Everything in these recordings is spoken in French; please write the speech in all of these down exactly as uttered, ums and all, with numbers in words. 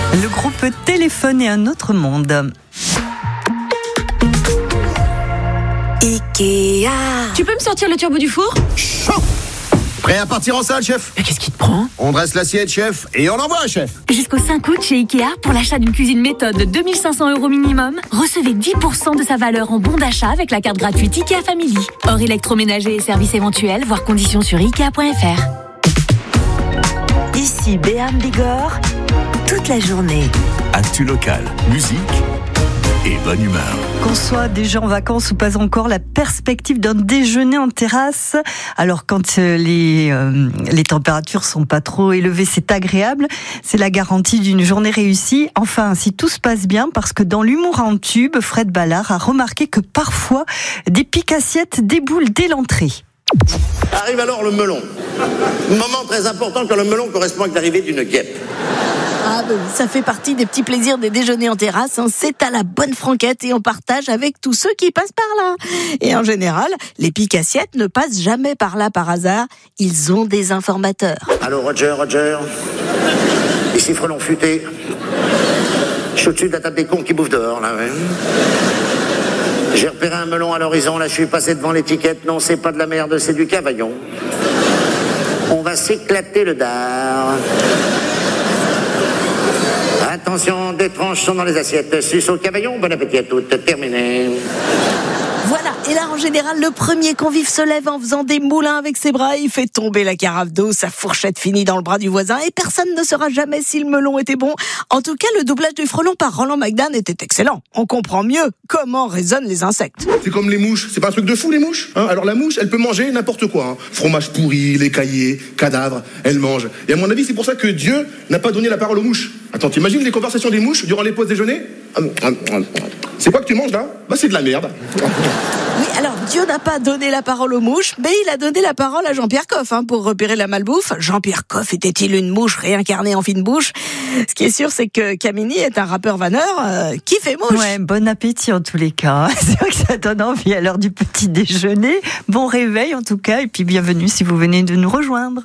Le groupe Téléphone et un autre monde. Ikea. Tu peux me sortir le turbo du four ? Chaud. Prêt à partir en salle, chef ? Mais qu'est-ce qui te prend ? On dresse l'assiette, chef, et on envoie, chef. Jusqu'au cinq août chez Ikea, pour l'achat d'une cuisine méthode de deux mille cinq cents euros minimum, recevez dix pour cent de sa valeur en bon d'achat avec la carte gratuite Ikea Family. Hors électroménager et services éventuels, voire conditions sur ikea point f r. Ici Béam Bigorre, toute la journée. Actu local, musique et bonne humeur. Qu'on soit déjà en vacances ou pas encore, la perspective d'un déjeuner en terrasse, alors quand les, euh, les températures sont pas trop élevées, c'est agréable, c'est la garantie d'une journée réussie. Enfin, si tout se passe bien, parce que dans l'humour en tube, Fred Ballard a remarqué que parfois, des piques-assiettes déboulent dès l'entrée. Arrive alors le melon. Moment très important quand le melon correspond avec l'arrivée d'une guêpe. Ah ben, ça fait partie des petits plaisirs des déjeuners en terrasse. Hein. C'est à la bonne franquette et on partage avec tous ceux qui passent par là. Et en général, les piques-assiettes ne passent jamais par là par hasard. Ils ont des informateurs. Allô Roger, Roger. Ici Frelon futé. Je suis au-dessus de la table des cons qui bouffent dehors, là, ouais. J'ai repéré un melon à l'horizon, là je suis passé devant l'étiquette. Non, c'est pas de la merde, c'est du cavaillon. On va s'éclater le dard. Attention, des tranches sont dans les assiettes. Suce au cavaillon, bon appétit à toutes. Terminé. Voilà, et là en général, le premier convive se lève en faisant des moulins avec ses bras, il fait tomber la carafe d'eau, sa fourchette finit dans le bras du voisin, et personne ne saura jamais si le melon était bon. En tout cas, le doublage du frelon par Roland McDan était excellent. On comprend mieux comment résonnent les insectes. C'est comme les mouches, c'est pas un truc de fou les mouches, hein. Alors la mouche, elle peut manger n'importe quoi, hein. Fromage pourri, lait caillé, cadavre, elle mange. Et à mon avis, c'est pour ça que Dieu n'a pas donné la parole aux mouches. Attends, t'imagines les conversations des mouches durant les pauses déjeuner ? C'est quoi que tu manges là ? Bah c'est de la merde. Oui, alors Dieu n'a pas donné la parole aux mouches, mais il a donné la parole à Jean-Pierre Coff hein, pour repérer la malbouffe. Jean-Pierre Coff était-il une mouche réincarnée en fine bouche ? Ce qui est sûr, c'est que Camini est un rappeur vanneur euh, qui fait mouche. Ouais, bon appétit en tous les cas. C'est vrai que ça donne envie à l'heure du petit déjeuner. Bon réveil en tout cas, et puis bienvenue si vous venez de nous rejoindre.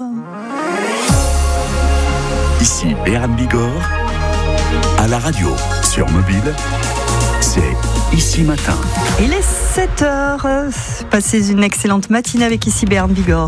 Ici Béam Bigorre, à la radio, sur mobile, c'est Ici Matin. Il est sept heures. Passez une excellente matinée avec Ici Béam Bigorre.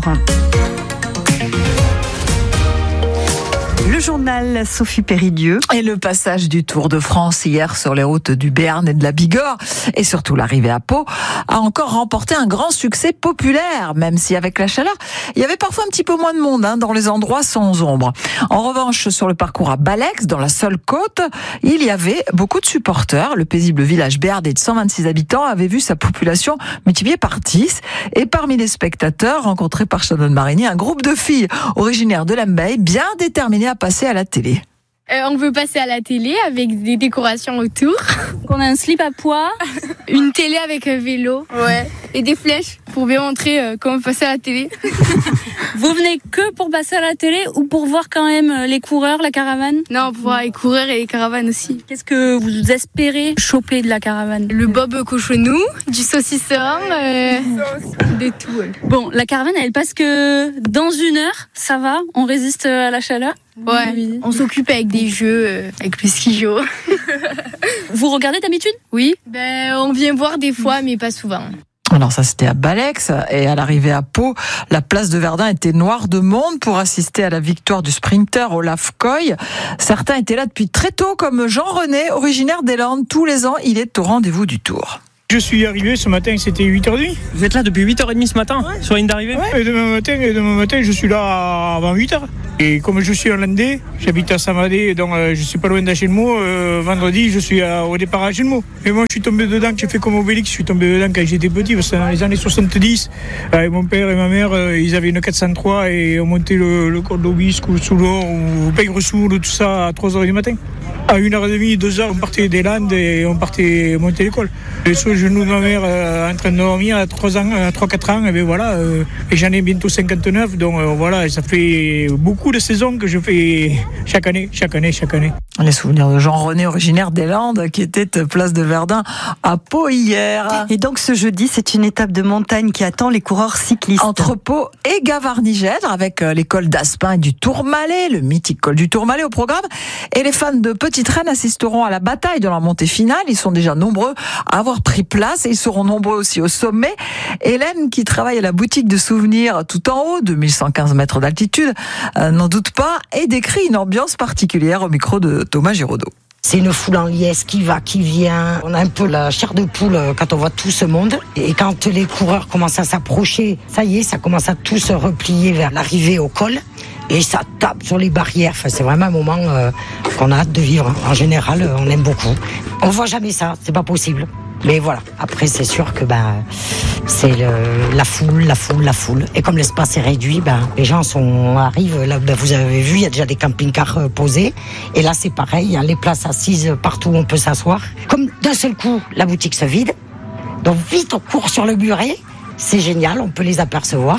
Le journal Sophie Péridieu. Et le passage du Tour de France hier sur les routes du Béarn et de la Bigorre, et surtout l'arrivée à Pau, a encore remporté un grand succès populaire, même si avec la chaleur, il y avait parfois un petit peu moins de monde hein, dans les endroits sans ombre. En revanche, sur le parcours à Balex, dans la seule côte, il y avait beaucoup de supporters. Le paisible village béarnais de cent vingt-six habitants avait vu sa population multipliée par dix. Et parmi les spectateurs rencontrés par Shannon Marini, un groupe de filles originaires de Lambeille, bien déterminées à passer à la télé. Euh, on veut passer à la télé avec des décorations autour. On a un slip à pois, une télé avec un vélo, ouais, et des flèches pour bien montrer euh, comment passer à la télé. Vous venez que pour passer à la télé ou pour voir quand même les coureurs, la caravane ? Non, pour voir les coureurs et les caravanes aussi. Qu'est-ce que vous espérez choper de la caravane ? Le bob cochonou, du saucisson, euh, de tout. Ouais. Bon, la caravane, elle passe que dans une heure, ça va ? On résiste à la chaleur ? Ouais, oui. On s'occupe avec des jeux, euh, avec le skijo. Vous regardez d'habitude ? Oui, ben, on vient voir des fois, mais pas souvent. Alors ça c'était à Balex, et à l'arrivée à Pau, la place de Verdun était noire de monde pour assister à la victoire du sprinter Olaf Koy. Certains étaient là depuis très tôt, comme Jean René, originaire des Landes. Tous les ans, il est au rendez-vous du Tour. Je suis arrivé ce matin, c'était huit heures trente. Vous êtes là depuis huit heures trente ce matin, ouais. Sur la ligne d'arrivée ? Ouais, et demain matin, et demain matin, je suis là avant huit heures. Et comme je suis hollandais, j'habite à Samadé, donc euh, je suis pas loin d'Achelmo. Euh, vendredi, je suis à, au départ à Achelmo. Et moi, je suis tombé dedans, j'ai fait comme Obélix, je suis tombé dedans quand j'étais petit, parce que dans les années soixante-dix, avec mon père et ma mère, euh, ils avaient une quatre cent trois et on montait le, le col d'Aubisque ou Soulon ou Pègre-Soul, tout ça à trois heures du matin. À une heure trente, deux heures, on partait des Landes et on partait monter l'école. Et sous le genou de ma mère euh, en train de dormir à trois ans, à trois quatre ans, et bien voilà, euh, et j'en ai bientôt cinquante-neuf, donc euh, voilà, ça fait beaucoup de saisons que je fais chaque année, chaque année, chaque année. Les souvenirs de Jean René, originaire des Landes, qui était place de Verdun à Pau hier. Et donc ce jeudi, c'est une étape de montagne qui attend les coureurs cyclistes. Entre Pau et Gavarnie-Gèdre, avec l'école d'Aspin et du Tourmalet, le mythique col du Tourmalet au programme, et les fans de petits petites reines assisteront à la bataille de la montée finale. Ils sont déjà nombreux à avoir pris place et ils seront nombreux aussi au sommet. Hélène, qui travaille à la boutique de souvenirs tout en haut, deux mille cent quinze mètres d'altitude, euh, n'en doute pas et décrit une ambiance particulière au micro de Thomas Giraudot. C'est une foule en liesse qui va, qui vient. On a un peu la chair de poule quand on voit tout ce monde. Et quand les coureurs commencent à s'approcher, ça y est, ça commence à tous se replier vers l'arrivée au col. Et ça tape sur les barrières. Enfin, c'est vraiment un moment euh, qu'on a hâte de vivre. En général, on aime beaucoup. On voit jamais ça, c'est pas possible. Mais voilà, après c'est sûr que ben c'est le, la foule, la foule, la foule. Et comme l'espace est réduit, ben les gens sont arrivent. Là, ben, vous avez vu, il y a déjà des camping-cars euh, posés. Et là c'est pareil, il y a les places assises partout où on peut s'asseoir. Comme d'un seul coup, la boutique se vide. Donc vite on court sur le muret. C'est génial, on peut les apercevoir.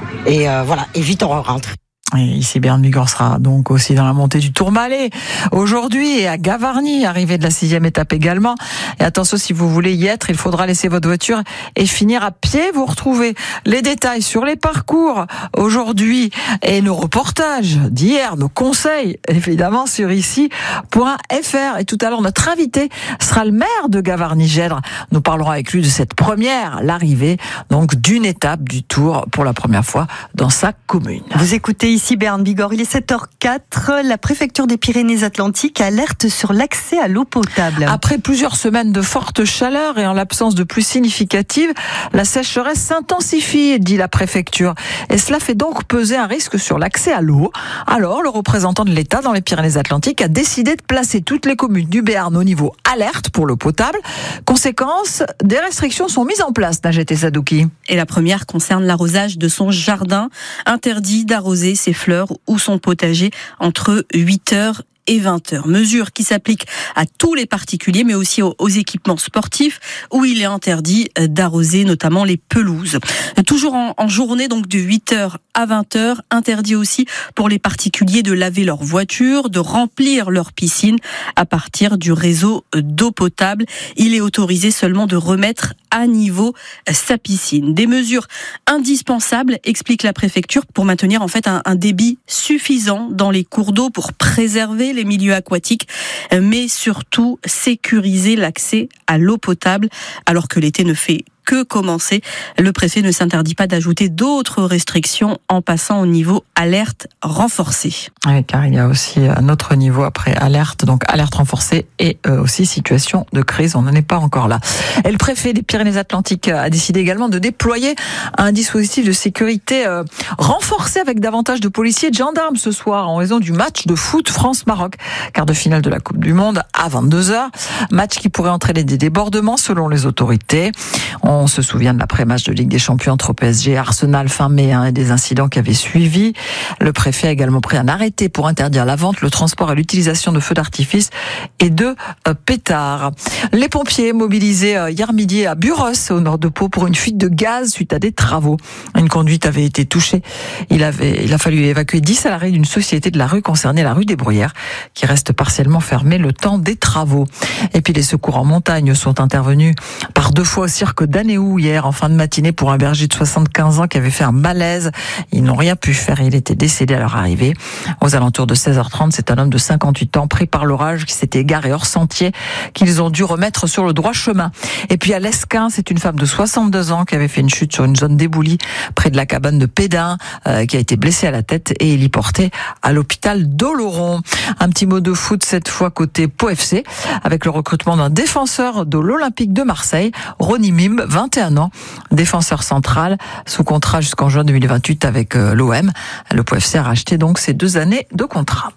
Et euh, voilà, et vite on rentre. Et ici, Berne Bigorre sera donc aussi dans la montée du Tourmalet aujourd'hui et à Gavarnie, arrivée de la sixième étape également. Et attention, si vous voulez y être, il faudra laisser votre voiture et finir à pied. Vous retrouvez les détails sur les parcours aujourd'hui et nos reportages d'hier, nos conseils, évidemment, sur ici point f r. Et tout à l'heure, notre invité sera le maire de Gavarnie-Gèdre. Nous parlerons avec lui de cette première, l'arrivée donc d'une étape du Tour pour la première fois dans sa commune. Vous écoutez ici Berne Bigorre, il est sept heures quatre. La préfecture des Pyrénées-Atlantiques alerte sur l'accès à l'eau potable. Après plusieurs semaines de forte chaleur et en l'absence de pluie significative, la sécheresse s'intensifie, dit la préfecture. Et cela fait donc peser un risque sur l'accès à l'eau. Alors, le représentant de l'État dans les Pyrénées-Atlantiques a décidé de placer toutes les communes du Béarn au niveau alerte pour l'eau potable. Conséquence, des restrictions sont mises en place, Najette Sadouki. Et la première concerne l'arrosage de son jardin. Interdit d'arroser ses fleurs ou son potager entre huit heures et vingt heures. Mesure qui s'applique à tous les particuliers, mais aussi aux, aux équipements sportifs, où il est interdit d'arroser notamment les pelouses. Toujours en, en journée, donc de huit heures à vingt heures, interdit aussi pour les particuliers de laver leur voiture, de remplir leur piscine à partir du réseau d'eau potable. Il est autorisé seulement de remettre à niveau sa piscine. Des mesures indispensables, explique la préfecture, pour maintenir en fait un, un débit suffisant dans les cours d'eau, pour préserver les milieux aquatiques, mais surtout sécuriser l'accès à l'eau potable, alors que l'été ne fait que commencer. Le préfet ne s'interdit pas d'ajouter d'autres restrictions en passant au niveau alerte renforcée. Oui, car il y a aussi un autre niveau après alerte, donc alerte renforcée et euh, aussi situation de crise. On n'en est pas encore là. Et le préfet des Pyrénées-Atlantiques a décidé également de déployer un dispositif de sécurité euh, renforcé avec davantage de policiers et de gendarmes ce soir en raison du match de foot France-Maroc, quart de finale de la Coupe du Monde à vingt-deux heures. Match qui pourrait entraîner des débordements selon les autorités. On On se souvient de l'après-match de Ligue des Champions entre P S G et Arsenal fin mai hein, et des incidents qui avaient suivi. Le préfet a également pris un arrêté pour interdire la vente, le transport et l'utilisation de feux d'artifice et de euh, pétards. Les pompiers mobilisés euh, hier midi à Buros, au nord de Pau, pour une fuite de gaz suite à des travaux. Une conduite avait été touchée. Il, avait, il a fallu évacuer dix salariés d'une société de la rue concernée, la rue des Bruyères, qui reste partiellement fermée le temps des travaux. Et puis les secours en montagne sont intervenus par deux fois au cirque d'Anne hier en fin de matinée pour un berger de soixante-quinze ans qui avait fait un malaise. Ils n'ont rien pu faire, il était décédé à leur arrivée. Aux alentours de seize heures trente, c'est un homme de cinquante-huit ans pris par l'orage qui s'était égaré hors sentier qu'ils ont dû remettre sur le droit chemin. Et puis à l'Esquin, c'est une femme de soixante-deux ans qui avait fait une chute sur une zone d'éboulis près de la cabane de Pédin, euh, qui a été blessée à la tête et héliportée à l'hôpital d'Oloron. Un petit mot de foot cette fois côté Pau F C avec le recrutement d'un défenseur de l'Olympique de Marseille, Ronny Mim, vingt et un ans, défenseur central, sous contrat jusqu'en juin deux mille vingt-huit avec l'O M. Le Pau F C a racheté donc ses deux années de contrat.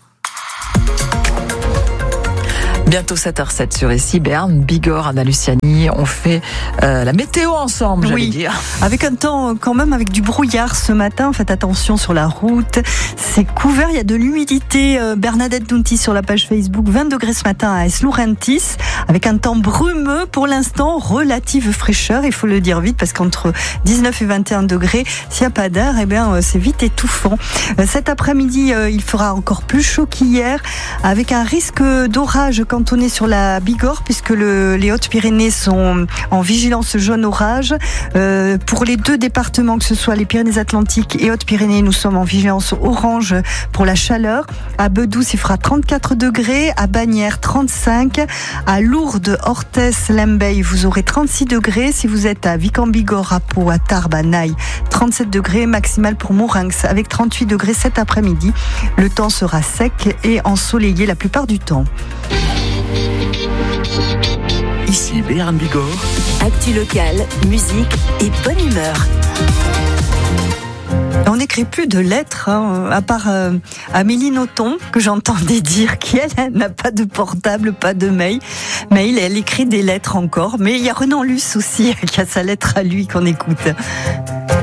Bientôt sept heures sept sur ici, Berne Bigorre, Anna Luciani, on fait euh, la météo ensemble, j'allais oui, dire. Avec un temps quand même avec du brouillard ce matin, faites attention sur la route, c'est couvert, il y a de l'humidité. euh, Bernadette Dunti sur la page Facebook, vingt degrés ce matin à Eslourentis, avec un temps brumeux pour l'instant, relative fraîcheur, il faut le dire vite parce qu'entre dix-neuf et vingt et un degrés, s'il n'y a pas d'air, eh bien c'est vite étouffant. Euh, cet après-midi, euh, il fera encore plus chaud qu'hier, avec un risque d'orage quand cantonné sur la Bigorre puisque le, les Hautes-Pyrénées sont en vigilance jaune orage. Euh, pour les deux départements, que ce soit les Pyrénées-Atlantiques et Hautes-Pyrénées, nous sommes en vigilance orange pour la chaleur. À Bedouce, il fera trente-quatre degrés. À Bagnères, trente-cinq. À Lourdes, Orthès, Limbeil, vous aurez trente-six degrés. Si vous êtes à Vic-en-Bigorre, à Pau, à Tarbes, à Naï, trente-sept degrés. Maximal pour Mourinx avec trente-huit degrés cet après-midi. Le temps sera sec et ensoleillé la plupart du temps. Ici Béarn Bigorre. Actu locale, musique et bonne humeur. On n'écrit plus de lettres, hein, à part euh, Amélie Nothomb, que j'entendais dire qu'elle elle, n'a pas de portable, pas de mail. Mail, elle écrit des lettres encore. Mais il y a Renan Luce aussi, qui a sa lettre à lui qu'on écoute.